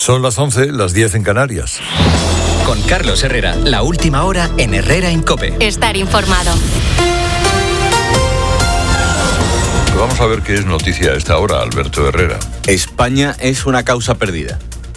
Son las 11, las 10 en Canarias. Con Carlos Herrera, la última hora en Herrera en COPE. Estar informado. Vamos a ver qué es noticia a esta hora, Alberto Herrera. España es una causa perdida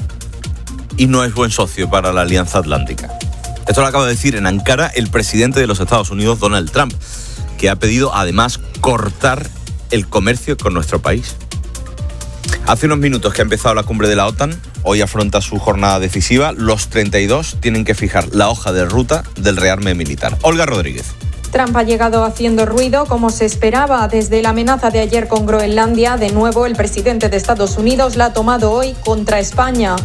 y no es buen socio para la Alianza Atlántica. Esto lo acaba de decir en Ankara el presidente de los Estados Unidos, Donald Trump, que ha pedido además cortar el comercio con nuestro país. Hace unos minutos que ha empezado la cumbre de la OTAN, hoy afronta su jornada decisiva. Los 32 tienen que fijar la hoja de ruta del rearme militar. Olga Rodríguez. Trump ha llegado haciendo ruido como se esperaba. Desde la amenaza de ayer con Groenlandia, de nuevo el presidente de Estados Unidos la ha tomado hoy contra España.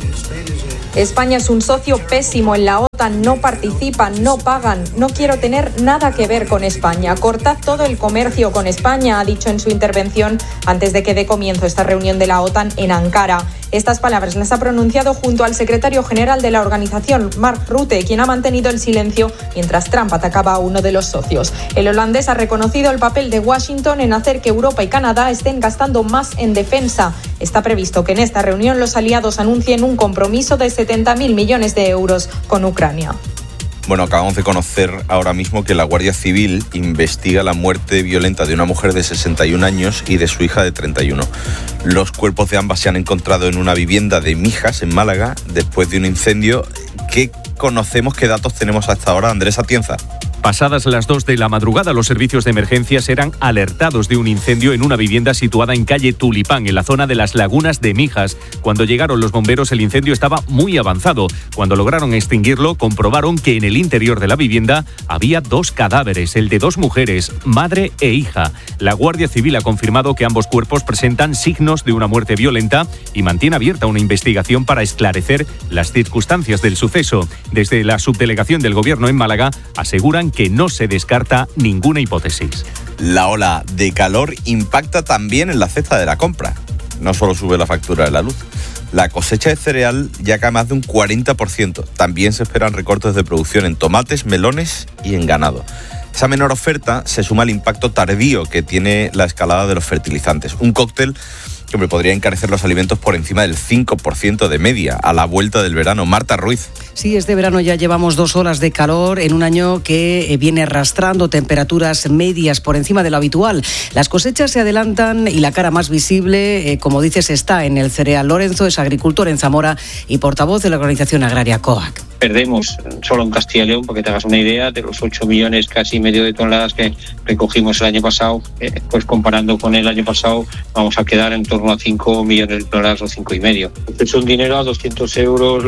España es un socio pésimo en la OTAN, no participan, no pagan, no quiero tener nada que ver con España. Cortad todo el comercio con España, ha dicho en su intervención antes de que dé comienzo esta reunión de la OTAN en Ankara. Estas palabras las ha pronunciado junto al secretario general de la organización, Mark Rutte, quien ha mantenido el silencio mientras Trump atacaba a uno de los socios. El holandés ha reconocido el papel de Washington en hacer que Europa y Canadá estén gastando más en defensa. Está previsto que en esta reunión los aliados anuncien un compromiso de 70.000 millones de euros con Ucrania. Bueno, acabamos de conocer ahora mismo que la Guardia Civil investiga la muerte violenta de una mujer de 61 años y de su hija de 31. Los cuerpos de ambas se han encontrado en una vivienda de Mijas, en Málaga, después de un incendio. ¿Qué conocemos, qué datos tenemos hasta ahora, Andrés Atienza? Pasadas las 2 de la madrugada, los servicios de emergencias eran alertados de un incendio en una vivienda situada en calle Tulipán, en la zona de las Lagunas de Mijas. Cuando llegaron los bomberos, el incendio estaba muy avanzado. Cuando lograron extinguirlo, comprobaron que en el interior de la vivienda había 2 cadáveres, el de 2 mujeres, madre e hija. La Guardia Civil ha confirmado que ambos cuerpos presentan signos de una muerte violenta y mantiene abierta una investigación para esclarecer las circunstancias del suceso. Desde la subdelegación del Gobierno en Málaga aseguran que no se descarta ninguna hipótesis. La ola de calor impacta también en la cesta de la compra. No solo sube la factura de la luz. La cosecha de cereal ya cae más de un 40%. También se esperan recortes de producción en tomates, melones y en ganado. Esa menor oferta se suma al impacto tardío que tiene la escalada de los fertilizantes. Un cóctel que podría encarecer los alimentos por encima del 5% de media a la vuelta del verano. Marta Ruiz. Sí, este verano ya llevamos 2 olas de calor en un año que viene arrastrando temperaturas medias por encima de lo habitual. Las cosechas se adelantan y la cara más visible, como dices, está en el cereal. Lorenzo es agricultor en Zamora y portavoz de la organización agraria COAC. Perdemos solo en Castilla y León, porque te hagas una idea, de los 8 millones casi medio de toneladas que recogimos el año pasado, pues comparando con el año pasado vamos a quedar en torno a 5 millones de toneladas o 5,5. Es un dinero a 200 euros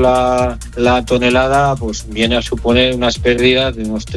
la tonelada, pues viene a suponer unas pérdidas de unos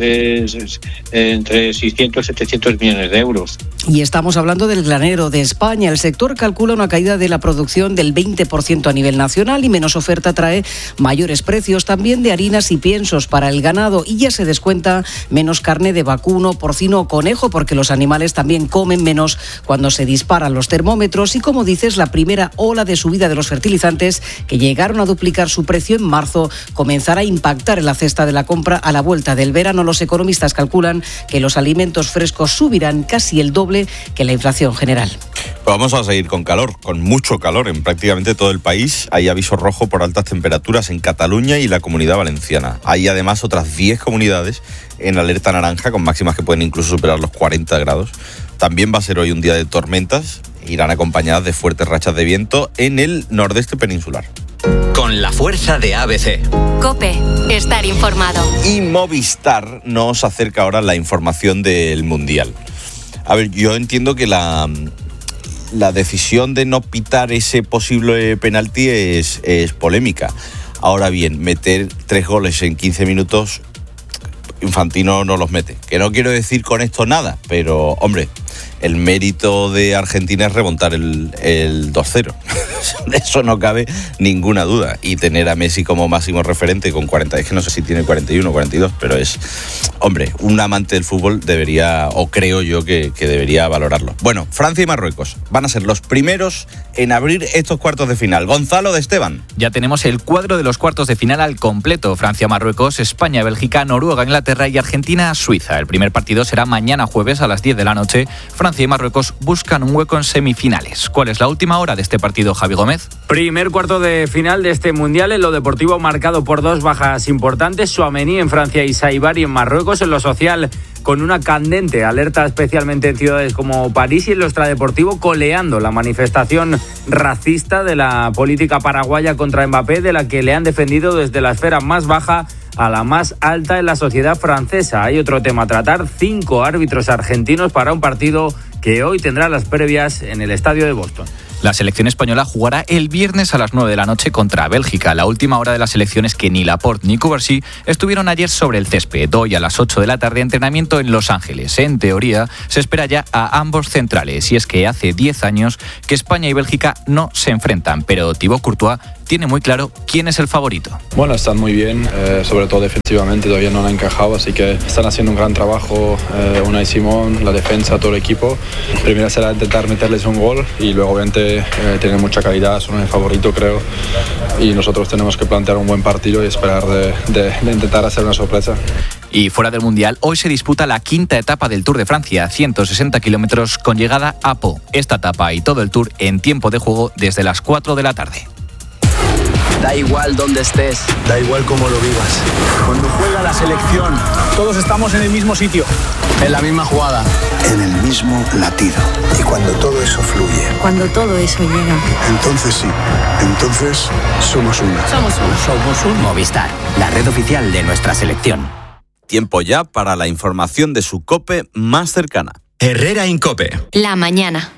entre 600 y 700 millones de euros. Y estamos hablando del granero de España. El sector calcula una caída de la producción del 20% a nivel nacional y menos oferta trae mayores precios también de harinas y piensos para el ganado, y ya se descuenta menos carne de vacuno, porcino o conejo, porque los animales también comen menos cuando se disparan los termómetros. Y como dices, la primera ola de subida de los fertilizantes, que llegaron a duplicar su precio en marzo, comenzará a impactar en la cesta de la compra a la vuelta del verano. Los economistas calculan que los alimentos frescos subirán casi el doble que la inflación general. Pues vamos a seguir con calor, con mucho calor en prácticamente todo el país. Hay aviso rojo por altas temperaturas en Cataluña y la Comunidad Valenciana. Hay además otras 10 comunidades en alerta naranja, con máximas que pueden incluso superar los 40 grados. También va a ser hoy un día de tormentas. Irán acompañadas de fuertes rachas de viento en el nordeste peninsular. Con la fuerza de ABC. COPE, estar informado. Y Movistar nos acerca ahora la información del Mundial. A ver, yo entiendo que la decisión de no pitar ese posible penalti es polémica. Ahora bien, meter 3 goles en 15 minutos, Infantino no los mete. Que no quiero decir con esto nada, pero, hombre, el mérito de Argentina es remontar el 2-0. De eso no cabe ninguna duda. Y tener a Messi como máximo referente con 40, es que no sé si tiene 41 o 42, pero es, hombre, un amante del fútbol debería, o creo yo que debería valorarlo. Bueno, Francia y Marruecos van a ser los primeros en abrir estos cuartos de final. Gonzalo de Esteban. Ya tenemos el cuadro de los cuartos de final al completo. Francia, Marruecos, España, Bélgica, Noruega, Inglaterra y Argentina, Suiza. El primer partido será mañana jueves a las 10 de la noche. Francia y Marruecos buscan un hueco en semifinales. ¿Cuál es la última hora de este partido, Javi Gómez. Primer cuarto de final de este Mundial en lo deportivo marcado por 2 bajas importantes, Tchouaméni en Francia y Saibari en Marruecos. En lo social, con una candente alerta especialmente en ciudades como París, y en lo extradeportivo coleando la manifestación racista de la política paraguaya contra Mbappé, de la que le han defendido desde la esfera más baja a la más alta en la sociedad francesa. Hay otro tema a tratar: 5 árbitros argentinos para un partido que hoy tendrá las previas en el estadio de Boston. La selección española jugará el viernes a las 9 de la noche contra Bélgica. La última hora de la selección es que ni Laporte ni Cubarsí estuvieron ayer sobre el césped. Hoy a las 8 de la tarde entrenamiento en Los Ángeles. En teoría se espera ya a ambos centrales, y es que hace 10 años que España y Bélgica no se enfrentan, pero Thibaut Courtois tiene muy claro quién es el favorito. Bueno, están muy bien, sobre todo defensivamente todavía no han encajado, así que están haciendo un gran trabajo Unai Simón, la defensa, todo el equipo. Primero será intentar meterles un gol y luego obviamente tienen mucha calidad, son el favorito creo, y nosotros tenemos que plantear un buen partido y esperar de intentar hacer una sorpresa. Y fuera del Mundial, hoy se disputa la 5ª etapa del Tour de Francia, 160 kilómetros con llegada a Pau. Esta etapa y todo el Tour en tiempo de juego desde las 4 de la tarde. Da igual dónde estés, da igual cómo lo vivas. Cuando juega la selección, todos estamos en el mismo sitio, en la misma jugada, en el mismo latido. Y cuando todo eso fluye, cuando todo eso llega, entonces sí, entonces somos uno. Somos un Movistar, la red oficial de nuestra selección. Tiempo ya para la información de su COPE más cercana. Herrera Incope. La mañana.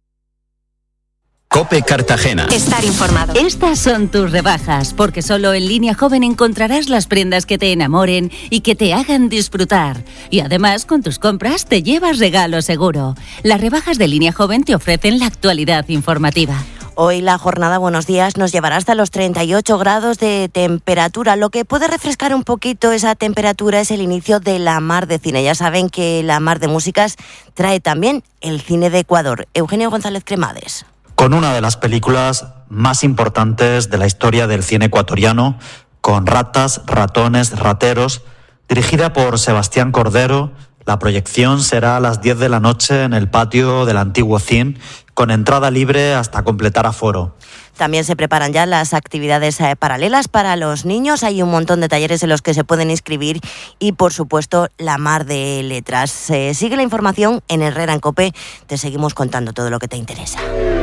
COPE Cartagena. Estar informado. Estas son tus rebajas, porque solo en Línea Joven encontrarás las prendas que te enamoren y que te hagan disfrutar. Y además, con tus compras te llevas regalo seguro. Las rebajas de Línea Joven te ofrecen la actualidad informativa. Hoy la jornada, buenos días, nos llevará hasta los 38 grados de temperatura. Lo que puede refrescar un poquito esa temperatura es el inicio de la Mar de Cine. Ya saben que la Mar de Músicas trae también el cine de Ecuador. Eugenio González Cremades. Con una de las películas más importantes de la historia del cine ecuatoriano, con ratas, ratones, rateros, dirigida por Sebastián Cordero. La proyección será a las 10 de la noche en el patio del antiguo CIN, con entrada libre hasta completar aforo. También se preparan ya las actividades paralelas para los niños. Hay un montón de talleres en los que se pueden inscribir y, por supuesto, la Mar de Letras. Sigue la información en Herrera en COPE. Te seguimos contando todo lo que te interesa.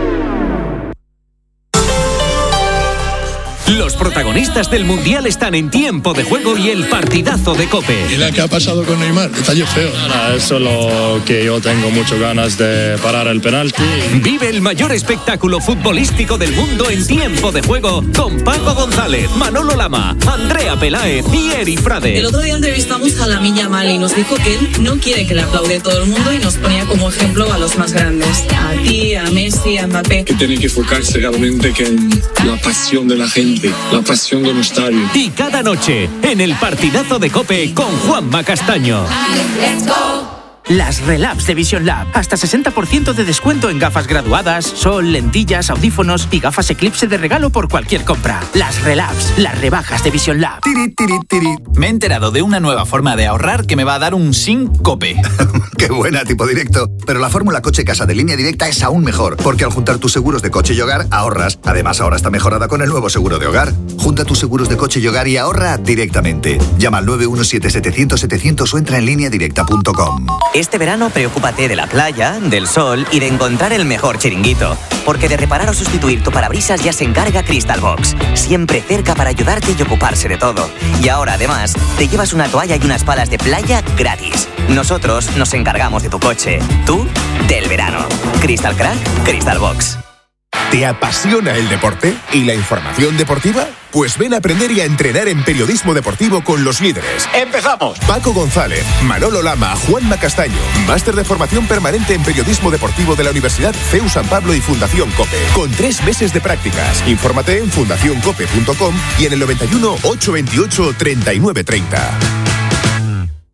Los protagonistas del Mundial están en tiempo de juego y el partidazo de COPE. ¿Y la que ha pasado con Neymar? Detalle feo. Es solo que yo tengo muchas ganas de parar el penalti. Vive el mayor espectáculo futbolístico del mundo en tiempo de juego con Paco González, Manolo Lama, Andrea Peláez y Eri Frade. El otro día entrevistamos a Lamine Yamal y nos dijo que él no quiere que le aplaude todo el mundo y nos ponía como ejemplo a los más grandes. A ti, a Messi, a Mbappé. Que tiene que enfocarse realmente en la pasión de la gente. La pasión de un estadio. Y cada noche en el partidazo de COPE con Juanma Castaño. Las Relabs de Vision Lab. Hasta 60% de descuento en gafas graduadas, sol, lentillas, audífonos y gafas Eclipse de regalo por cualquier compra. Las Relabs, las rebajas de Vision Lab. Me he enterado de una nueva forma de ahorrar que me va a dar un SINCOPE. ¡Qué buena, tipo directo! Pero la fórmula coche-casa de Línea Directa es aún mejor, porque al juntar tus seguros de coche y hogar, ahorras. Además, ahora está mejorada con el nuevo seguro de hogar. Junta tus seguros de coche y hogar y ahorra directamente. Llama al 917-700-700 o entra en lineadirecta.com. Este verano preocúpate de la playa, del sol y de encontrar el mejor chiringuito. Porque de reparar o sustituir tu parabrisas ya se encarga Crystal Box. Siempre cerca para ayudarte y ocuparse de todo. Y ahora además te llevas una toalla y unas palas de playa gratis. Nosotros nos encargamos de tu coche. Tú, del verano. Crystal Crack, Crystal Box. ¿Te apasiona el deporte y la información deportiva? Pues ven a aprender y a entrenar en periodismo deportivo con los líderes. ¡Empezamos! Paco González, Manolo Lama, Juanma Castaño. Máster de formación permanente en periodismo deportivo de la Universidad CEU San Pablo y Fundación COPE. Con 3 meses de prácticas. Infórmate en fundacioncope.com y en el 91 828 3930.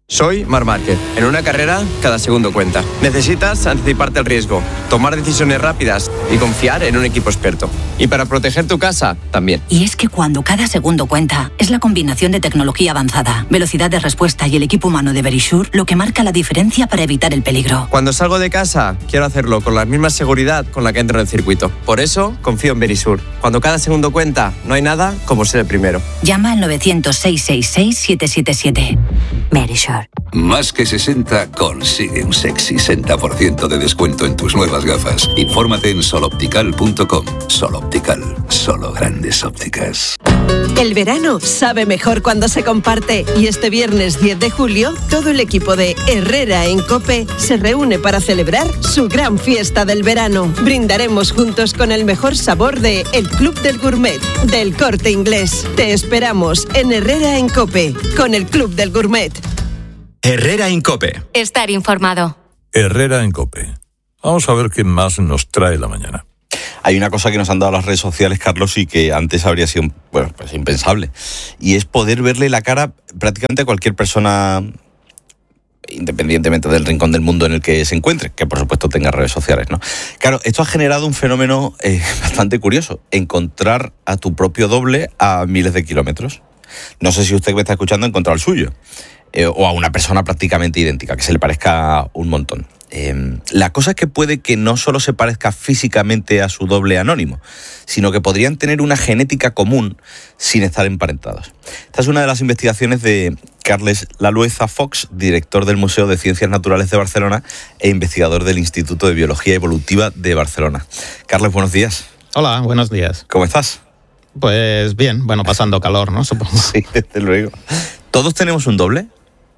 Soy Marc Márquez. En una carrera, cada segundo cuenta. Necesitas anticiparte al riesgo, tomar decisiones rápidas y confiar en un equipo experto. Y para proteger tu casa, también. Y es que cuando cada segundo cuenta, es la combinación de tecnología avanzada, velocidad de respuesta y el equipo humano de Verisure lo que marca la diferencia para evitar el peligro. Cuando salgo de casa, quiero hacerlo con la misma seguridad con la que entro en el circuito. Por eso, confío en Verisure. Cuando cada segundo cuenta, no hay nada como ser el primero. Llama al 900-666-777. Verisure. Más que 60 consigue un sexy 60% de descuento en tus nuevas gafas. Infórmate en soloptical.com. Soloptical, solo grandes ópticas. El verano sabe mejor cuando se comparte y este viernes 10 de julio todo el equipo de Herrera en COPE se reúne para celebrar su gran fiesta del verano. Brindaremos juntos con el mejor sabor de El Club del Gourmet del Corte Inglés. Te esperamos en Herrera en COPE con el Club del Gourmet. Herrera en COPE. Estar informado. Herrera en COPE. Vamos a ver qué más nos trae la mañana. Hay una cosa que nos han dado las redes sociales, Carlos, y que antes habría sido, pues impensable. Y es poder verle la cara prácticamente a cualquier persona, independientemente del rincón del mundo en el que se encuentre, que por supuesto tenga redes sociales, ¿no? Claro, esto ha generado un fenómeno bastante curioso. Encontrar a tu propio doble a miles de kilómetros. No sé si usted que me está escuchando ha encontrado el suyo. O a una persona prácticamente idéntica, que se le parezca un montón. La cosa es que puede que no solo se parezca físicamente a su doble anónimo, sino que podrían tener una genética común sin estar emparentados. Esta es una de las investigaciones de Carles Lalueza Fox, director del Museo de Ciencias Naturales de Barcelona e investigador del Instituto de Biología Evolutiva de Barcelona. Carles, buenos días. Hola, buenos días. ¿Cómo estás? Pues bien, bueno, pasando calor, ¿no? Supongo. Sí, desde luego. ¿Todos tenemos un doble?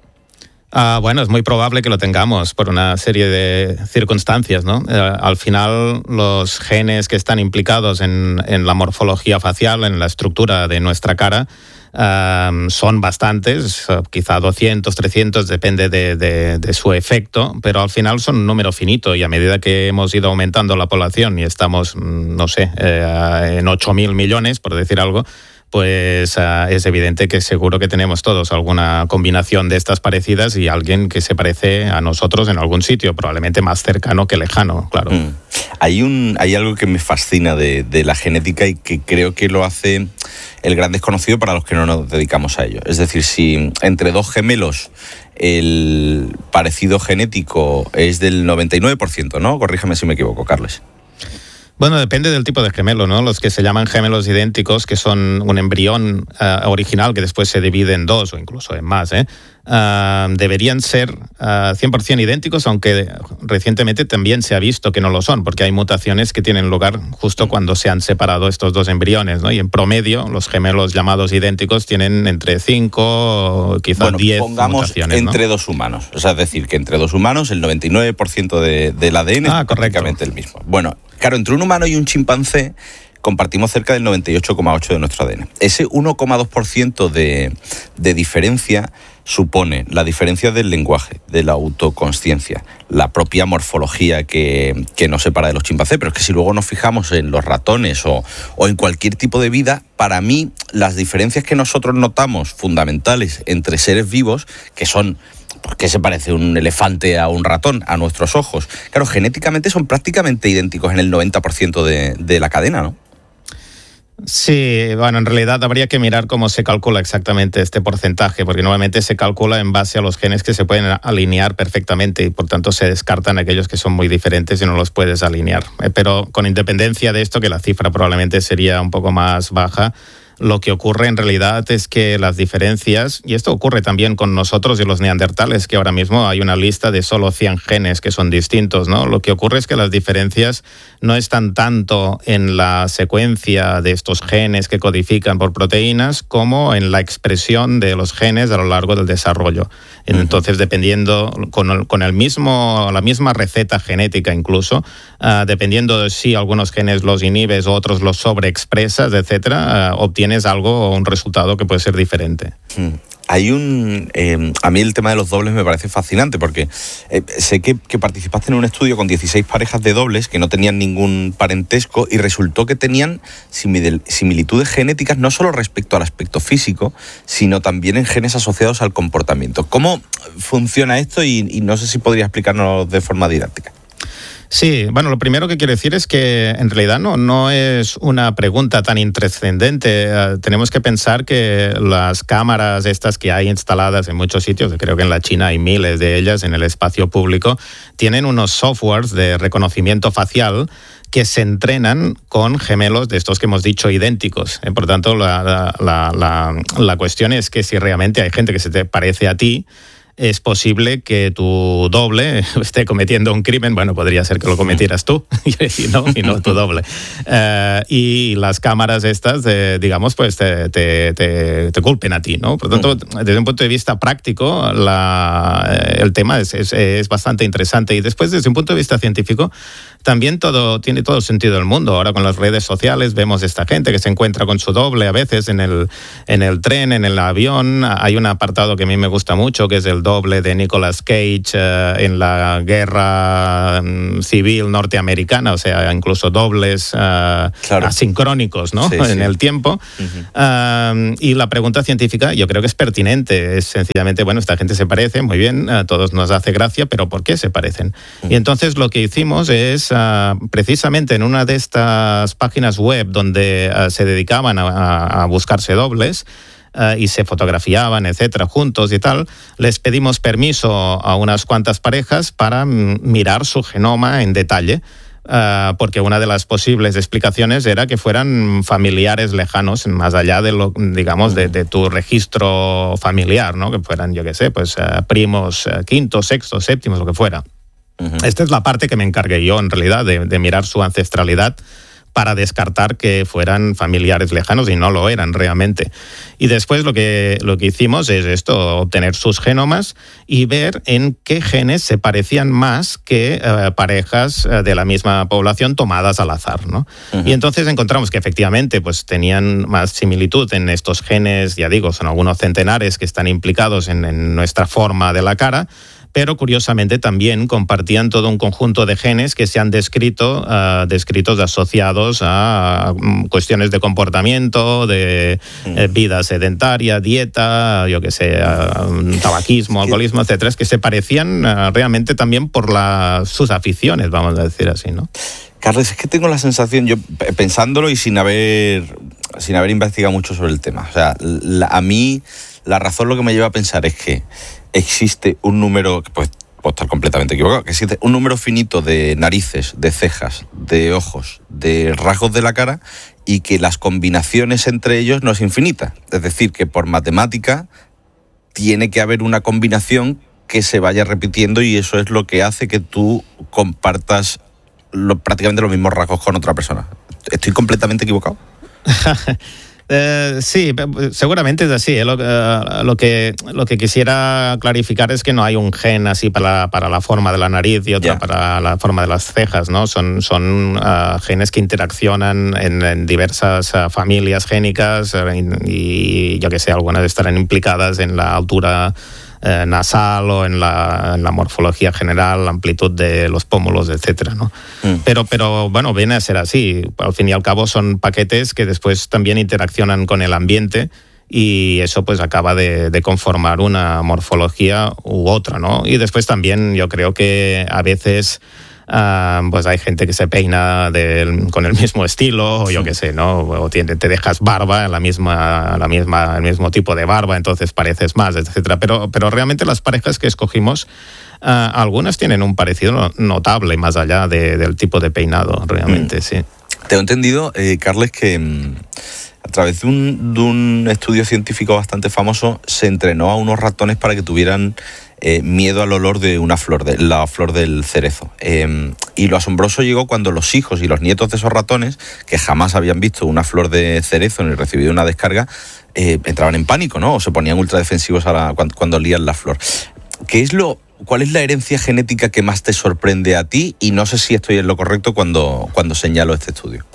Bueno, es muy probable que lo tengamos por una serie de circunstancias, ¿no? Al final, los genes que están implicados en la morfología facial, en la estructura de nuestra cara, son bastantes, quizá 200, 300, depende de su efecto, pero al final son un número finito y a medida que hemos ido aumentando la población y estamos, no sé, en 8.000 millones, por decir algo, pues es evidente que seguro que tenemos todos alguna combinación de estas parecidas y alguien que se parece a nosotros en algún sitio, probablemente más cercano que lejano, claro. Hay algo que me fascina de la genética y que creo que lo hace el gran desconocido para los que no nos dedicamos a ello. Es decir, si entre dos gemelos el parecido genético es del 99%, ¿no? Corríjame si me equivoco, Carles. Bueno, depende del tipo de gemelo, ¿no? Los que se llaman gemelos idénticos, que son un embrión original que después se divide en dos o incluso en más, deberían ser 100% idénticos, aunque recientemente también se ha visto que no lo son, porque hay mutaciones que tienen lugar justo cuando se han separado estos dos embriones, ¿no? Y en promedio, los gemelos llamados idénticos tienen entre 5 o quizás 10 mutaciones, ¿no? Entre dos humanos. O sea, es decir, que entre dos humanos el 99% del ADN es prácticamente el mismo. Bueno, claro, entre un humano y un chimpancé compartimos cerca del 98,8% de nuestro ADN. Ese 1,2% de diferencia supone la diferencia del lenguaje, de la autoconsciencia, la propia morfología que nos separa de los chimpancés. Pero es que si luego nos fijamos en los ratones o en cualquier tipo de vida, para mí las diferencias que nosotros notamos fundamentales entre seres vivos, que son... ¿Por qué se parece un elefante a un ratón a nuestros ojos? Claro, genéticamente son prácticamente idénticos en el 90% de la cadena, ¿no? Sí, bueno, en realidad habría que mirar cómo se calcula exactamente este porcentaje, porque normalmente se calcula en base a los genes que se pueden alinear perfectamente y por tanto se descartan aquellos que son muy diferentes y no los puedes alinear. Pero con independencia de esto, que la cifra probablemente sería un poco más baja, lo que ocurre en realidad es que las diferencias, y esto ocurre también con nosotros y los neandertales, que ahora mismo hay una lista de solo 100 genes que son distintos, ¿no? Lo que ocurre es que las diferencias no están tanto en la secuencia de estos genes que codifican por proteínas como en la expresión de los genes a lo largo del desarrollo. Entonces, dependiendo, con la misma receta genética incluso, dependiendo de si algunos genes los inhibes o otros los sobreexpresas, etcétera, obtienes algo o un resultado que puede ser diferente. Hay a mí el tema de los dobles me parece fascinante porque sé que participaste en un estudio con 16 parejas de dobles que no tenían ningún parentesco y resultó que tenían similitudes genéticas no solo respecto al aspecto físico, sino también en genes asociados al comportamiento. ¿Cómo funciona esto? Y no sé si podría explicarnos de forma didáctica. Sí, bueno, lo primero que quiero decir es que en realidad no es una pregunta tan intrascendente. Tenemos que pensar que las cámaras estas que hay instaladas en muchos sitios, creo que en la China hay miles de ellas en el espacio público, tienen unos softwares de reconocimiento facial que se entrenan con gemelos de estos que hemos dicho idénticos. Por tanto, la cuestión es que si realmente hay gente que se te parece a ti, es posible que tu doble esté cometiendo un crimen. Bueno, podría ser que lo cometieras tú y no tu doble. Y las cámaras estas, digamos, pues te culpen a ti, ¿no? Por lo tanto, desde un punto de vista práctico, el tema es bastante interesante. Y después, desde un punto de vista científico, también tiene todo el sentido del mundo. Ahora con las redes sociales vemos esta gente que se encuentra con su doble a veces en el tren, en el avión. Hay un apartado que a mí me gusta mucho, que es el doble de Nicolas Cage en la guerra civil norteamericana, o sea, incluso dobles asincrónicos, ¿no? En el tiempo. Y la pregunta científica yo creo que es pertinente. Es sencillamente, bueno, esta gente se parece, muy bien, a todos nos hace gracia, pero ¿por qué se parecen? Y entonces lo que hicimos es precisamente en una de estas páginas web donde se dedicaban a buscarse dobles y se fotografiaban, etcétera, juntos y tal, les pedimos permiso a unas cuantas parejas para mirar su genoma en detalle. Porque una de las posibles explicaciones era que fueran familiares lejanos, más allá de lo, digamos, de tu registro familiar, ¿no? Que fueran, yo qué sé, pues primos, quintos, sextos, séptimos, lo que fuera. Esta es la parte que me encargué yo, en realidad, de mirar su ancestralidad para descartar que fueran familiares lejanos y no lo eran realmente. Y después lo que hicimos es esto, obtener sus genomas y ver en qué genes se parecían más que parejas de la misma población tomadas al azar, ¿no? Y entonces encontramos que efectivamente pues tenían más similitud en estos genes, ya digo, son algunos centenares que están implicados en nuestra forma de la cara, pero curiosamente también compartían todo un conjunto de genes que se han descritos asociados a cuestiones de comportamiento, de vida sedentaria, dieta, yo que sé, tabaquismo, alcoholismo, etcétera, que se parecían realmente también por sus aficiones, vamos a decir así, ¿no? Carles, es que tengo la sensación, yo pensándolo y sin haber investigado mucho sobre el tema, o sea, a mí la razón lo que me lleva a pensar es que existe un número, que puedo estar completamente equivocado, que existe un número finito de narices, de cejas, de ojos, de rasgos de la cara y que las combinaciones entre ellos no es infinita. Es decir, que por matemática tiene que haber una combinación que se vaya repitiendo y eso es lo que hace que tú compartas prácticamente los mismos rasgos con otra persona. ¿Estoy completamente equivocado? Sí, seguramente es así. Lo que quisiera clarificar es que no hay un gen así para la forma de la nariz y otro para la forma de las cejas, ¿no? Son genes que interaccionan en diversas familias génicas y yo que sé, algunas estarán implicadas en la altura nasal o en la morfología general, la amplitud de los pómulos, etcétera, ¿no? Pero bueno, viene a ser así. Al fin y al cabo son paquetes que después también interaccionan con el ambiente y eso pues acaba de conformar una morfología u otra, ¿no? Y después también yo creo que a veces pues hay gente que se peina con el mismo estilo, o yo qué sé, ¿no? O te dejas barba, el mismo tipo de barba, entonces pareces más, etcétera. Pero realmente las parejas que escogimos, algunas tienen un parecido notable más allá del tipo de peinado, realmente, sí. Tengo entendido, Carles, que a través de un estudio científico bastante famoso se entrenó a unos ratones para que tuvieran miedo al olor de una flor, de la flor del cerezo. Y lo asombroso llegó cuando los hijos y los nietos de esos ratones, que jamás habían visto una flor de cerezo ni recibido una descarga, entraban en pánico, ¿no? O se ponían ultradefensivos cuando olían la flor. ¿Cuál es la herencia genética que más te sorprende a ti? Y no sé si estoy en lo correcto cuando señalo este estudio.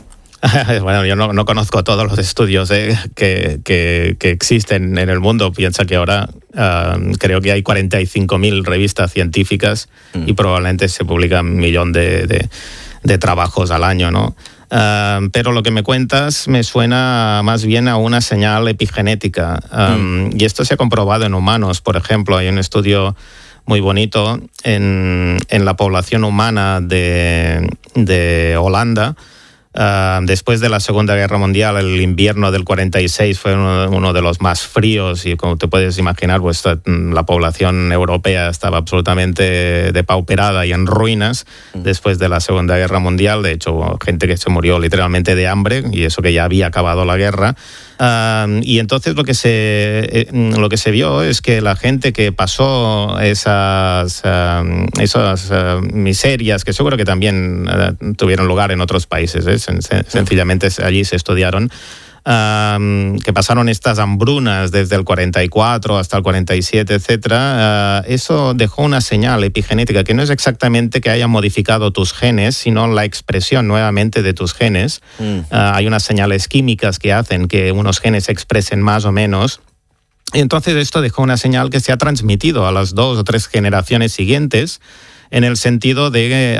Bueno, yo no conozco todos los estudios que existen en el mundo. Piensa que ahora creo que hay 45.000 revistas científicas y probablemente se publican 1 millón de trabajos al año, ¿no? Pero lo que me cuentas me suena más bien a una señal epigenética. Y esto se ha comprobado en humanos. Por ejemplo, hay un estudio muy bonito en la población humana de Holanda. Después de la Segunda Guerra Mundial, el invierno del 46 fue uno de los más fríos y, como te puedes imaginar, pues la población europea estaba absolutamente depauperada y en ruinas después de la Segunda Guerra Mundial. De hecho, gente que se murió literalmente de hambre, y eso que ya había acabado la guerra. Y entonces lo que se vio es que la gente que pasó esas miserias, que seguro que también tuvieron lugar en otros países, sencillamente allí se estudiaron, que pasaron estas hambrunas desde el 44 hasta el 47, etcétera, eso dejó una señal epigenética que no es exactamente que haya modificado tus genes, sino la expresión nuevamente de tus genes. Hay unas señales químicas que hacen que unos genes se expresen más o menos. Y entonces esto dejó una señal que se ha transmitido a las 2 o 3 generaciones siguientes, en el sentido de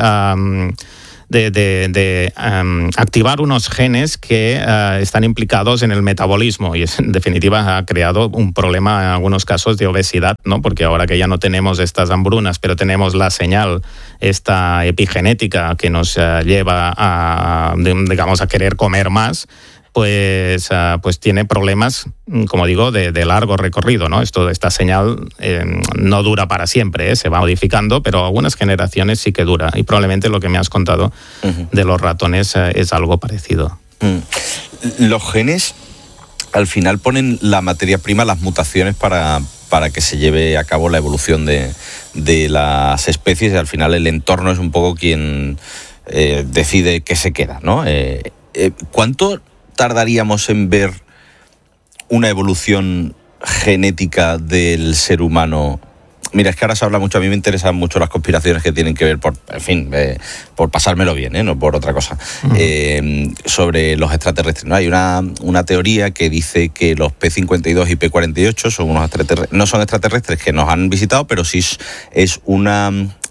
activar unos genes que están implicados en el metabolismo, y en definitiva ha creado un problema en algunos casos de obesidad, ¿no? Porque ahora que ya no tenemos estas hambrunas, pero tenemos la señal esta epigenética que nos lleva a querer comer más, pues tiene problemas, como digo, de largo recorrido, ¿no? Esta señal no dura para siempre, se va modificando, pero algunas generaciones sí que dura. Y probablemente lo que me has contado de los ratones es algo parecido. Los genes al final ponen la materia prima, las mutaciones para que se lleve a cabo la evolución de las especies, y al final el entorno es un poco quien decide qué se queda, ¿no? ¿Cuánto tardaríamos en ver una evolución genética del ser humano? Mira, es que ahora se habla mucho, a mí me interesan mucho las conspiraciones que tienen que ver, por pasármelo bien, no por otra cosa, sobre los extraterrestres, ¿no? Hay una teoría que dice que los P-52 y P-48 son unos extraterrestres, no son extraterrestres que nos han visitado, pero sí es una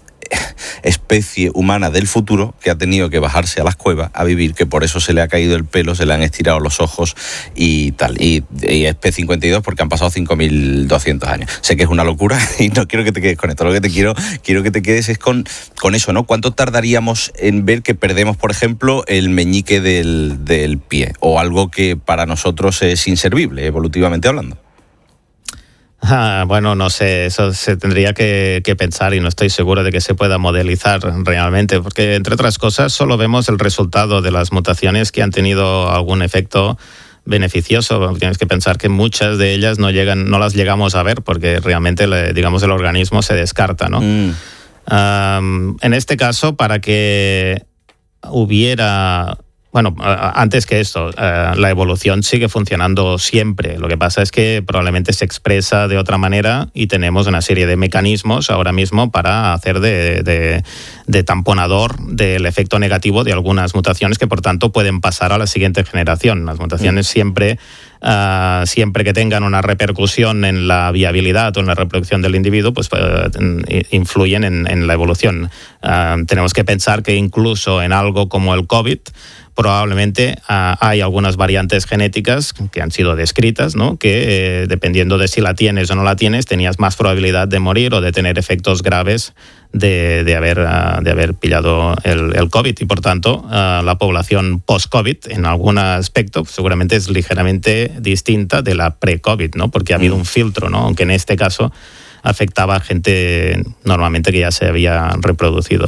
especie humana del futuro que ha tenido que bajarse a las cuevas a vivir, que por eso se le ha caído el pelo, se le han estirado los ojos y tal. Y es P-52 porque han pasado 5.200 años. Sé que es una locura y no quiero que te quedes con esto. Lo que te quiero que te quedes es con eso, ¿no? ¿Cuánto tardaríamos en ver que perdemos, por ejemplo, el meñique del pie, o algo que para nosotros es inservible, evolutivamente hablando? Bueno, no sé, eso se tendría que pensar, y no estoy seguro de que se pueda modelizar realmente, porque entre otras cosas solo vemos el resultado de las mutaciones que han tenido algún efecto beneficioso. Tienes que pensar que muchas de ellas no las llegamos a ver porque realmente, el organismo se descarta, ¿no? En este caso, para que hubiera... Bueno, antes que esto, la evolución sigue funcionando siempre. Lo que pasa es que probablemente se expresa de otra manera y tenemos una serie de mecanismos ahora mismo para hacer de tamponador del efecto negativo de algunas mutaciones que, por tanto, pueden pasar a la siguiente generación. Las mutaciones siempre que tengan una repercusión en la viabilidad o en la reproducción del individuo, pues influyen en la evolución. Tenemos que pensar que incluso en algo como el COVID, probablemente hay algunas variantes genéticas que han sido descritas, ¿no? Que dependiendo de si la tienes o no la tienes, tenías más probabilidad de morir o de tener efectos graves de haber pillado el COVID, y por tanto la población post-COVID en algún aspecto seguramente es ligeramente distinta de la pre-COVID, ¿no? Porque ha habido un filtro, ¿no? Aunque en este caso afectaba a gente normalmente que ya se había reproducido.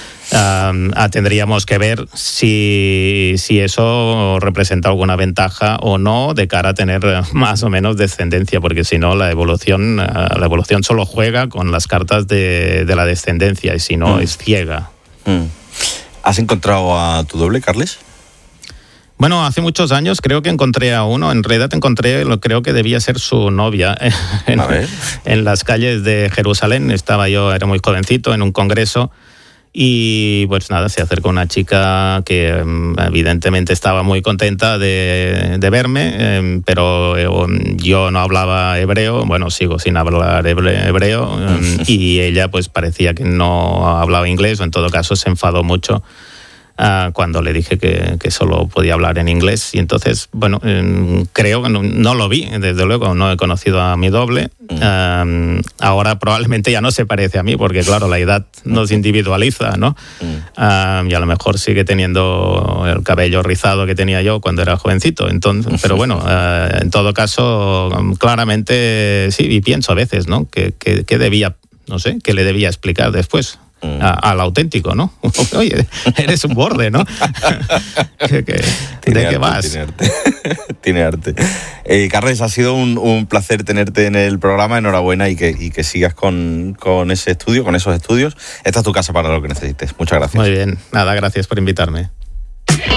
Tendríamos que ver si eso representa alguna ventaja o no de cara a tener más o menos descendencia, porque si no la evolución solo juega con las cartas de la descendencia, y si no es ciega. ¿Has encontrado a tu doble, Carles? Bueno, hace muchos años creo que encontré a uno. En realidad creo que debía ser su novia. En las calles de Jerusalén estaba yo, era muy jovencito, en un congreso. Y pues nada, se acercó una chica que evidentemente estaba muy contenta de verme, pero yo no hablaba hebreo, bueno, sigo sin hablar hebreo, y ella pues parecía que no hablaba inglés, o en todo caso se enfadó mucho cuando le dije que solo podía hablar en inglés. Y entonces, bueno, creo que no lo vi, desde luego, no he conocido a mi doble. Ahora probablemente ya no se parece a mí, porque claro, la edad nos individualiza, ¿no? Y a lo mejor sigue teniendo el cabello rizado que tenía yo cuando era jovencito. Entonces, pero bueno, en todo caso, claramente sí, y pienso a veces, ¿no? Que debía, no sé, que le debía explicar después. Al auténtico, ¿no? Oye, eres un borde, ¿no? ¿De qué vas? Tiene arte. Carles, ha sido un placer tenerte en el programa. Enhorabuena y que sigas con ese estudio, con esos estudios. Esta es tu casa para lo que necesites. Muchas gracias. Muy bien. Nada, gracias por invitarme.